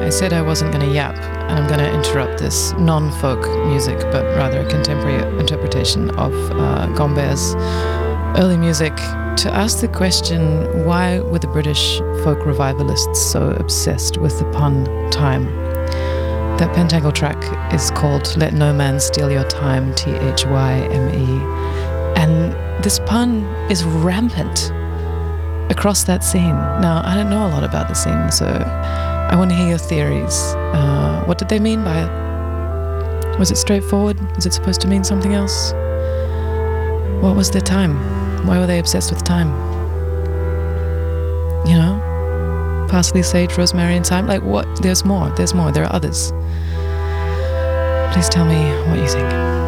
I said I wasn't going to yap, and I'm going to interrupt this non-folk music, but rather a contemporary interpretation of Gomber's early music to ask the question, why were the British folk revivalists so obsessed with the pun time? That Pentangle track is called Let No Man Steal Your Time, T-H-Y-M-E. And this pun is rampant across that scene. Now, I don't know a lot about the scene, so I want to hear your theories. What did they mean by it? Was it straightforward? Was it supposed to mean something else? What was their time? Why were they obsessed with time? You know? Parsley, sage, rosemary, and thyme? Like what? There's more. There are others. Please tell me what you think.